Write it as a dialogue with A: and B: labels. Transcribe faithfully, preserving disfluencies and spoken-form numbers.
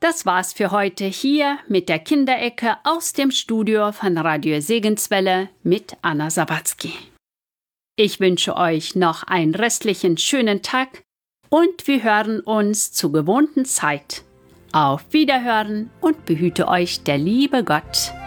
A: Das war's für heute hier mit der Kinderecke aus dem Studio von Radio Segenswelle mit Anna Sawatzki. Ich wünsche euch noch einen restlichen schönen Tag und wir hören uns zur gewohnten Zeit. Auf Wiederhören und behüte euch der liebe Gott.